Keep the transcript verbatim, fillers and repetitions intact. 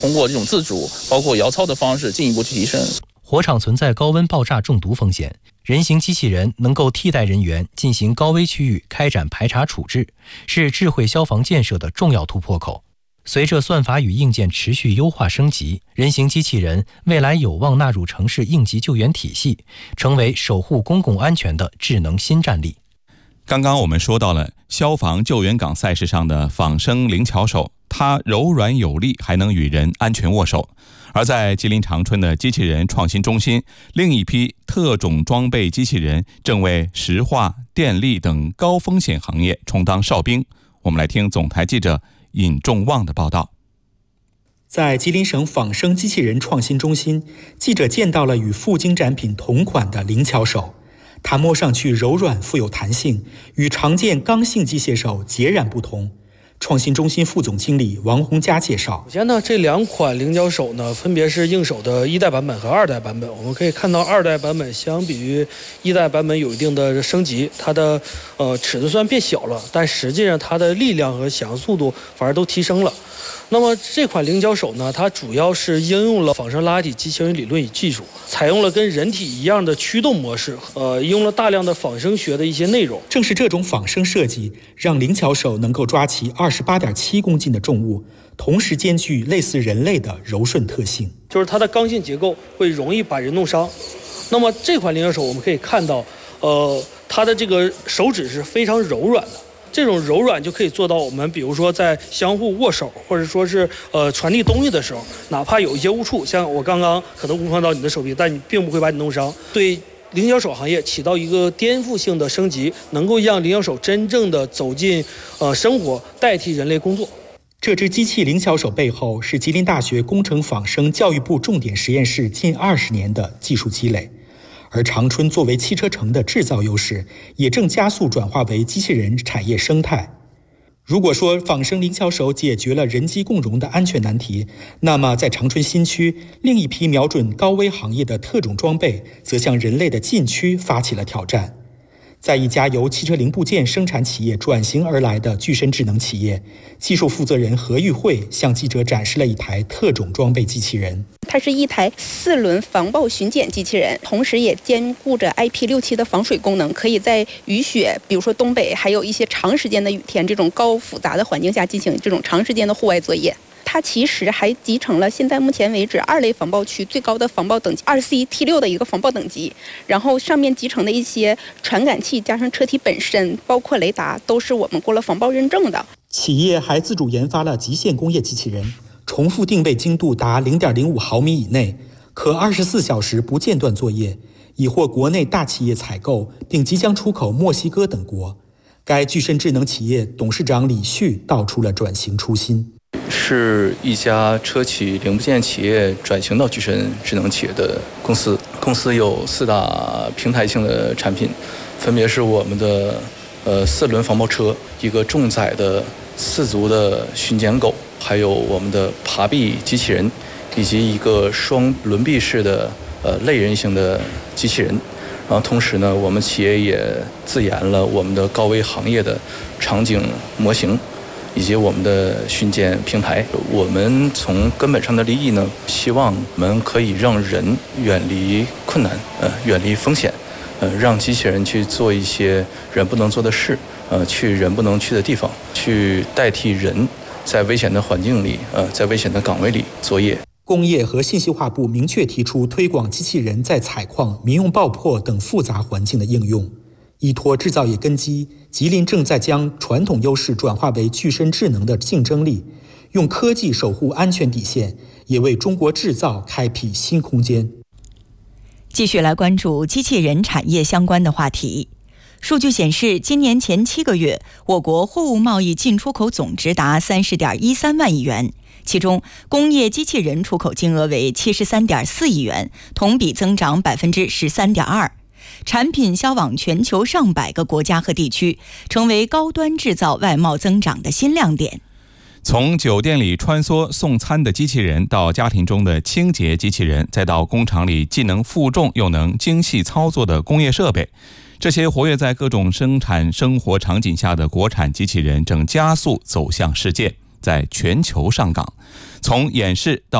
通过这种自主包括摇操的方式进一步去提升。 火场存在高温爆炸中毒风险，人形机器人能够替代人员进行高危区域开展排查处置，是智慧消防建设的重要突破口。随着算法与硬件持续优化升级，人形机器人未来有望纳入城市应急救援体系，成为守护公共安全的智能新战力。 刚刚我们说到了消防救援岗赛事上的仿生灵巧手，它柔软有力，还能与人安全握手。而在吉林长春的机器人创新中心，另一批特种装备机器人正为石化、电力等高风险行业充当哨兵。我们来听总台记者尹仲旺的报道。 在吉林省仿生机器人创新中心，记者见到了与赴京展品同款的灵巧手，它摸上去柔软富有弹性，与常见刚性机械手截然不同。创新中心副总经理王洪佳介绍， 首先呢，这两款灵巧手呢，分别是硬手的一代版本和二代版本。我们可以看到，二代版本相比于一代版本有一定的升级，它的呃尺寸虽然变小了，但实际上它的力量和响应速度反而都提升了。那么这款灵巧手呢，它主要是应用了仿生拉体机器人理论与技术，采用了跟人体一样的驱动模式，呃，应用了大量的仿生学的一些内容。 正是这种仿生设计，让灵巧手能够抓起二十八点七公斤的重物，同时兼具类似人类的柔顺特性。 就是它的刚性结构会容易把人弄伤。那么这款灵巧手我们可以看到，呃，它的这个手指是非常柔软的。这种柔软就可以做到我们比如说在相互握手，或者说是呃传递东西的时候，哪怕有一些误触，像我刚刚可能误碰到你的手臂，但你并不会把你弄伤。对灵巧手行业起到一个颠覆性的升级，能够让灵巧手真正的走进呃生活，代替人类工作。 这只机器灵巧手背后是吉林大学工程仿生教育部重点实验室近二十年的技术积累。而长春作为汽车城的制造优势，也正加速转化为机器人产业生态。如果说仿生灵巧手解决了人机共融的安全难题，那么在长春新区，另一批瞄准高危行业的特种装备，则向人类的禁区发起了挑战。在一家由汽车零部件生产企业转型而来的具身智能企业，技术负责人何玉慧向记者展示了一台特种装备机器人。 它是一台四轮防爆巡检机器人，同时也兼顾着 I P 六七 的防水功能，可以在雨雪，比如说东北还有一些长时间的雨天这种高复杂的环境下进行这种长时间的户外作业。它其实还集成了现在目前为止二类防爆区最高的防爆等级 二 C T 六 的一个防爆等级，然后上面集成的一些传感器加上车体本身，包括雷达，都是我们过了防爆认证的。 企业还自主研发了极限工业机器人，重复定位精度达 零点零五毫米以内，可二十四小时不间断作业，已获国内大企业采购，并即将出口墨西哥等国。该具身智能企业董事长李旭道出了转型初心， 是一家车企零部件企业转型到具身智能企业的公司。公司有四大平台性的产品，分别是我们的呃四轮防爆车，一个重载的四足的巡检狗，还有我们的爬壁机器人，以及一个双轮臂式的呃类人型的机器人。然后同时呢，我们企业也自研了我们的高危行业的场景模型，以及我们的巡检平台。我们从根本上的利益呢，希望我们可以让人远离困难，呃，远离风险，呃，让机器人去做一些人不能做的事，呃，去人不能去的地方，去代替人在危险的环境里，呃，在危险的岗位里作业。 工业和信息化部明确提出推广机器人在采矿、民用爆破等复杂环境的应用。依托制造业根基，吉林正在将传统优势转化为具身智能的竞争力，用科技守护安全底线，也为中国制造开辟新空间。 继续来关注机器人产业相关的话题。数据显示，今年前七个月，我国货物贸易进出口总值达三十点一三万亿元，其中工业机器人出口金额为七十三点四亿元，同比增长百分之十三点二。产品销往全球上百个国家和地区，成为高端制造外贸增长的新亮点。 从酒店里穿梭送餐的机器人，到家庭中的清洁机器人，再到工厂里既能负重又能精细操作的工业设备，这些活跃在各种生产生活场景下的国产机器人正加速走向世界，在全球上岗。 从演示到